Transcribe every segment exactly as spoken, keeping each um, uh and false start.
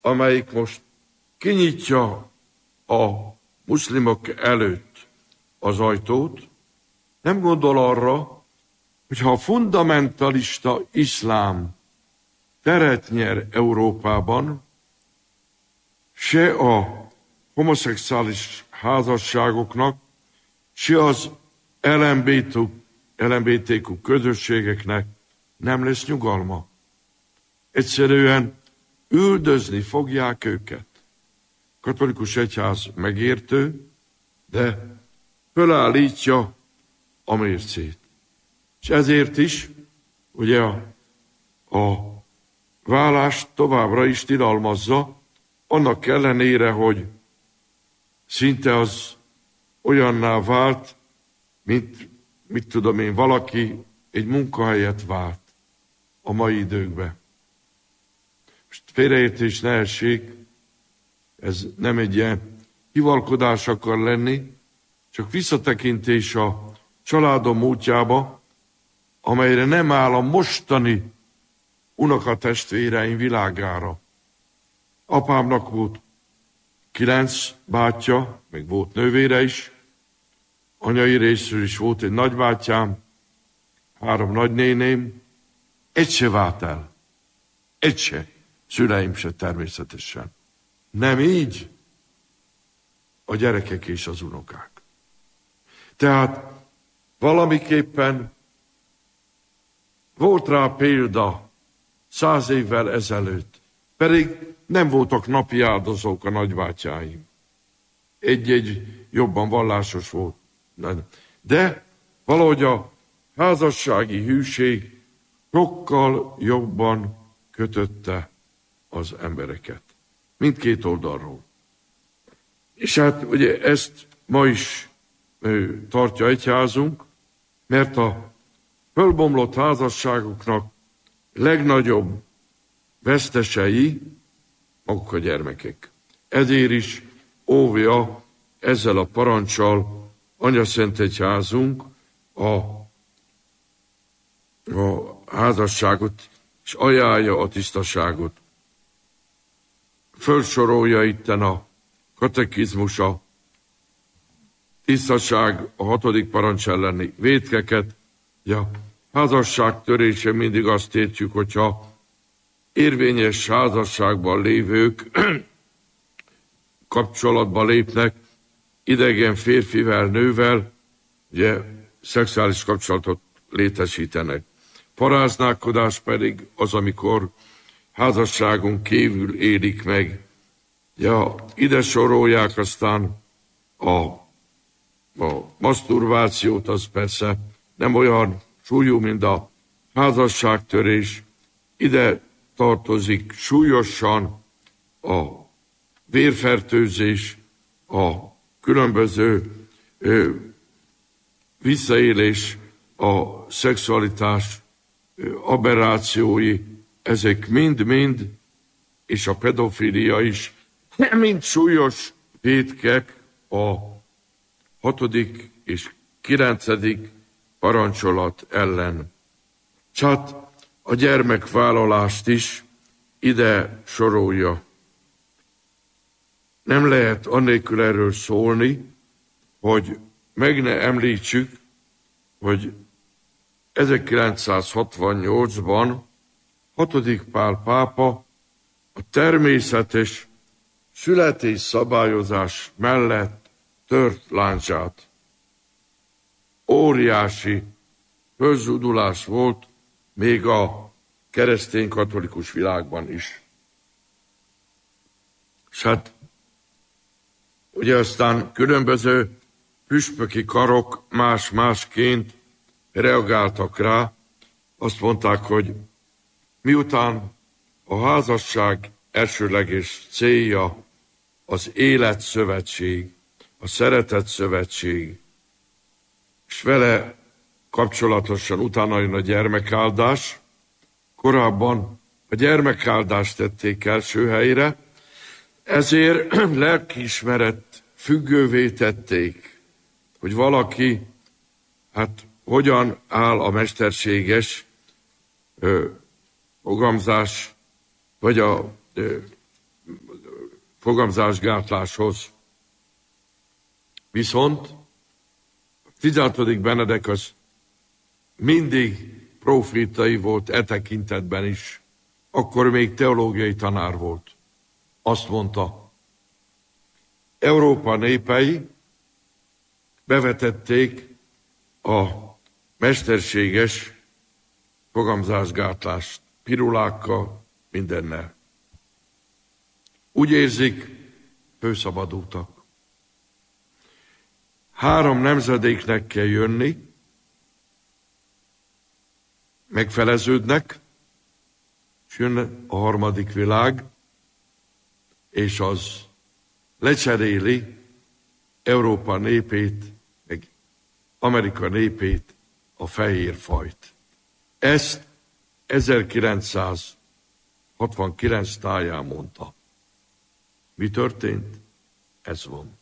amelyik most kinyitja a muszlimok előtt az ajtót, nem gondol arra, hogy ha a fundamentalista iszlám teret nyer Európában, se a homoszexuális házasságoknak, se az el em bé té kú közösségeknek nem lesz nyugalma. Egyszerűen üldözni fogják őket. Katolikus egyház megértő, de fölállítja a mércét. És ezért is, ugye a, a vállást továbbra is tilalmazza, annak ellenére, hogy szinte az olyanná vált, mint, mit tudom én, valaki egy munkahelyet vált a mai időkben. Most félreértés ne essék, ez nem egy ilyen hivalkodás akar lenni, csak visszatekintés a családom múltjába, amelyre nem áll a mostani unokatestvéreim világára. Apámnak volt kilenc bátyja, meg volt nővére is, anyai részről is volt egy nagybátyám, három nagynéném, egy se vált el. Egy se. Szüleim se természetesen. Nem így a gyerekek és az unokák. Tehát valamiképpen volt rá példa száz évvel ezelőtt, pedig nem voltak napi áldozók a nagybátyáim. Egy-egy jobban vallásos volt. De valahogy a házassági hűség sokkal jobban kötötte az embereket. Mindkét oldalról. És hát ugye ezt ma is ő, tartja egyházunk, mert a fölbomlott házasságoknak legnagyobb vesztesei maguk a gyermekek. Ezért is óvja ezzel a parancsal Anyaszent Egyházunk a, a házasságot, és ajánlja a tisztaságot. Fölsorolja itten a katekizmus a tisztaság, a hatodik parancs elleni vétkeket. Ja, házasság törése mindig azt értjük, hogyha érvényes házasságban lévők kapcsolatba lépnek idegen férfivel, nővel, ugye szexuális kapcsolatot létesítenek. Paráználkodás pedig az, amikor házasságon kívül élik meg. Ja, ide sorolják aztán a, a maszturbációt, az persze nem olyan súlyú, mint a házasságtörés. Ide tartozik súlyosan a vérfertőzés, a különböző ö, visszaélés, a szexualitás ö, aberrációi, ezek mind-mind, és a pedofilia is, mind súlyos vétkek a hatodik és kilencedik parancsolat ellen. Csak a gyermekvállalást is ide sorolja. Nem lehet annélkül erről szólni, hogy meg ne említsük, hogy ezerkilencszázhatvannyolcban hatodik Pál pápa a természetes születés szabályozás mellett tört láncsát. Óriási fölzúdulás volt még a keresztény katolikus világban is. És hát ugye aztán különböző püspöki karok más-másként reagáltak rá, azt mondták, hogy miután a házasság elsőleges célja az életszövetség, a szeretetszövetség, és vele kapcsolatosan utána jön a gyermekáldás. Korábban a gyermekáldást tették első helyre, ezért lelkiismeret függővé tették, hogy valaki, hát hogyan áll a mesterséges ö, fogamzás, vagy a ö, fogamzásgátláshoz. Viszont a tizenhatodik Benedek az mindig profétai volt e tekintetben is. Akkor még teológiai tanár volt. Azt mondta, Európa népei bevetették a mesterséges fogamzásgátlást pirulákkal, mindennel. Úgy érzik, fölszabadultak. Három nemzedéknek kell jönni, megfeleződnek, és jön a harmadik világ, és az lecseréli Európa népét, meg Amerika népét, a fehér fajt. Ezt ezerkilencszázhatvankilenc táján mondta. Mi történt? Ez van.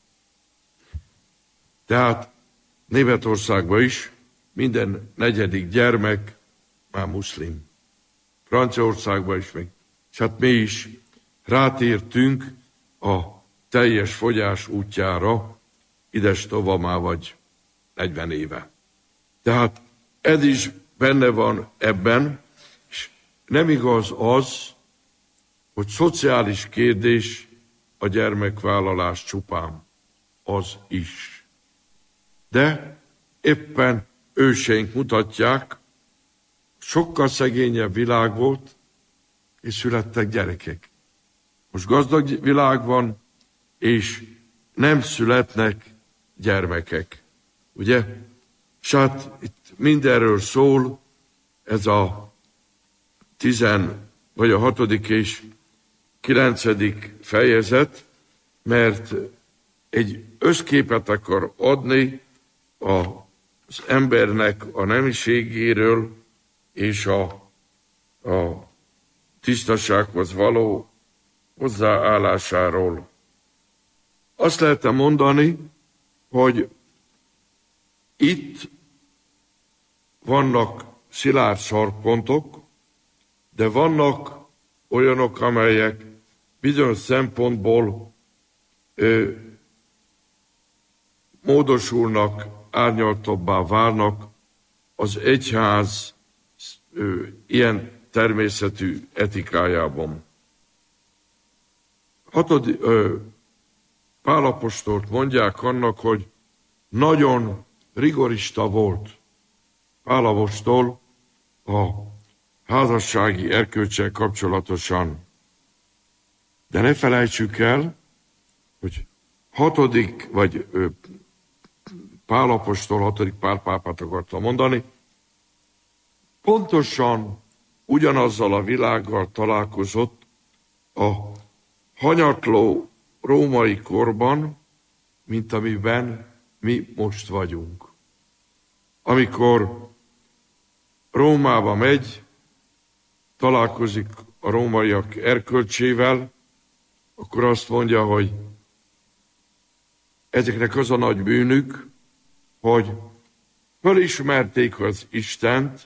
Tehát Németországban is minden negyedik gyermek már muszlim. Franciaországban is meg. És hát mi is rátértünk a teljes fogyás útjára, ides tovamá vagy negyven éve. Tehát ez is benne van ebben, és nem igaz az, hogy szociális kérdés a gyermekvállalás csupán. Az is. De éppen őseink mutatják, sokkal szegényebb világ volt, és születtek gyerekek. Most gazdag világ van, és nem születnek gyermekek. Ugye? És hát itt mindenről szól ez a tizen, vagy a hatodik és kilencedik fejezet, mert egy összképet akar adni az embernek a nemiségéről és a, a tisztasághoz való hozzáállásáról. Azt lehetne mondani, hogy itt vannak szilárd sarkpontok, de vannak olyanok, amelyek bizonyos szempontból ö, módosulnak, árnyaltabbá válnak az egyház ö, ilyen természetű etikájában. Hatod, ö, Pál apostolt mondják annak, hogy nagyon rigorista volt Pál apostol a házassági erkölccsel kapcsolatosan. De ne felejtsük el, hogy hatodik, vagy ö, Pál apostol, hatodik Pál pápát akarta mondani, pontosan ugyanazzal a világgal találkozott a hanyatló római korban, mint amiben mi most vagyunk. Amikor Rómába megy, találkozik a rómaiak erkölcsével, akkor azt mondja, hogy ezeknek az a nagy bűnük, hogy felismerték az Istent,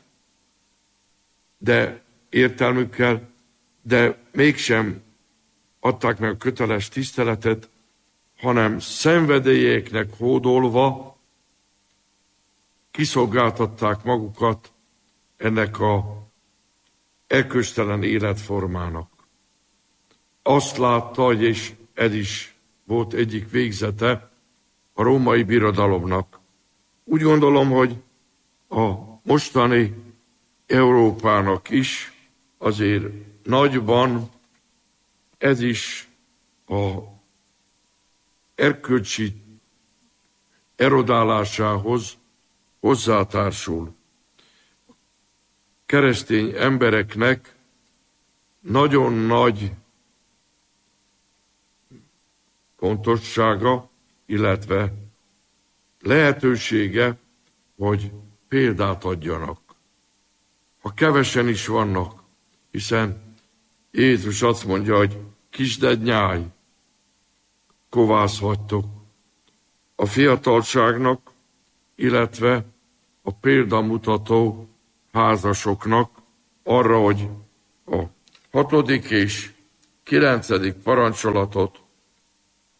de értelmükkel, de mégsem adták meg a köteles tiszteletet, hanem szenvedélyeknek hódolva kiszolgáltatták magukat ennek a erkölcstelen életformának. Azt látta, és ez is volt egyik végzete a római birodalomnak. Úgy gondolom, hogy a mostani Európának is azért nagyban ez is a erkölcsi erodálásához hozzátársul. Keresztény embereknek nagyon nagy fontossága, illetve lehetősége, hogy példát adjanak. Ha kevesen is vannak, hiszen Jézus azt mondja, hogy kisded nyáj, kovászhattok a fiatalságnak, illetve a példamutató házasoknak arra, hogy a hatodik és kilencedik parancsolatot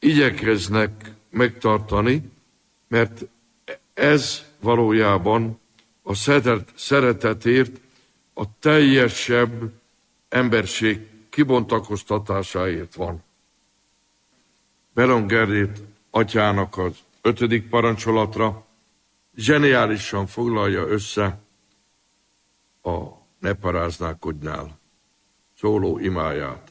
igyekeznek megtartani, mert ez valójában a szeretetért, a teljesebb emberség kibontakoztatásáért van. Berengerét atyának az ötödik parancsolatra zseniálisan foglalja össze a Ne paráználkodjál szóló imáját.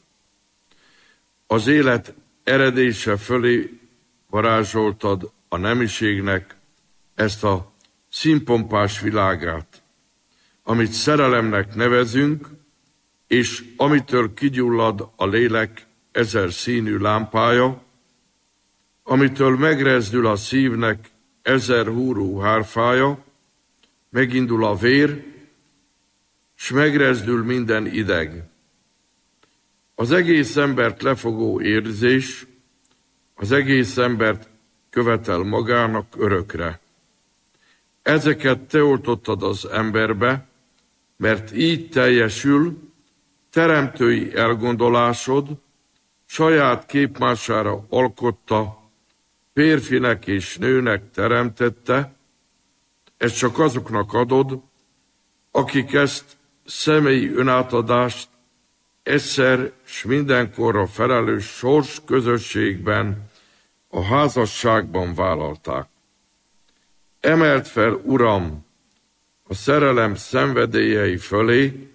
Az élet eredése fölé varázsoltad a nemiségnek ezt a színpompás világát, amit szerelemnek nevezünk, és amitől kigyullad a lélek ezer színű lámpája, amitől megrezdül a szívnek ezer húrú hárfája, megindul a vér, s megrezdül minden ideg. Az egész embert lefogó érzés, az egész embert követel magának örökre. Ezeket te oltottad az emberbe, mert így teljesül teremtői elgondolásod, saját képmására alkotta, férfinek és nőnek teremtette, ezt csak azoknak adod, akik ezt személyi önátadást egyszer s mindenkorra felelős sors közösségben, a házasságban vállalták. Emelt fel, Uram, a szerelem szenvedélyei fölé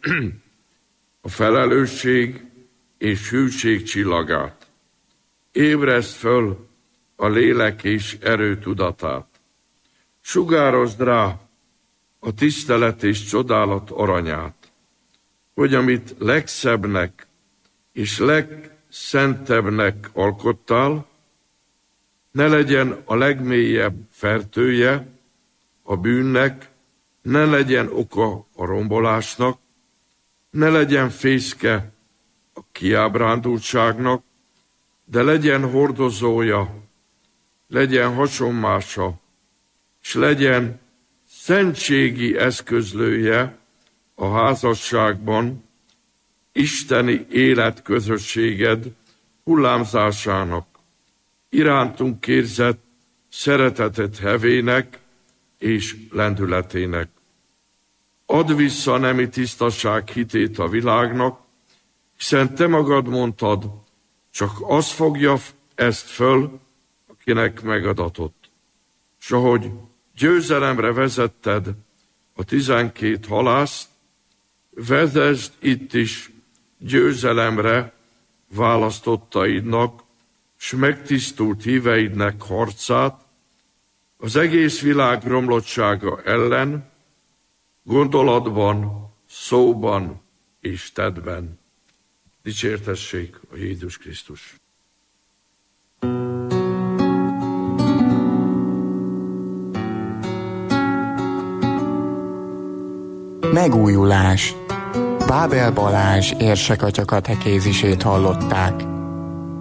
a felelősség és hűség csillagát. Ébreszd föl a lélek és erő tudatát. Sugározd rá a tisztelet és csodálat aranyát, hogy amit legszebbnek és legszentebbnek alkottál, ne legyen a legmélyebb fertője a bűnnek, ne legyen oka a rombolásnak, ne legyen fészke a kiábrándultságnak, de legyen hordozója, legyen hasonmása, s legyen szentségi eszközlője a házasságban, isteni életközösséged hullámzásának, irántunk érzett szeretetet hevének és lendületének. Add vissza a nemi tisztaság hitét a világnak, hiszen te magad mondtad, csak az fogja ezt föl, akinek megadatott. S ahogy győzelemre vezetted a tizenkét halászt, vezesd itt is győzelemre választottaidnak, s megtisztult híveidnek harcát, az egész világ romlottsága ellen, gondolatban, szóban és tettben. Dicsértessék a Jézus Krisztus! Megújulás. Bábel Balázs érsek atya katekézisét hallották.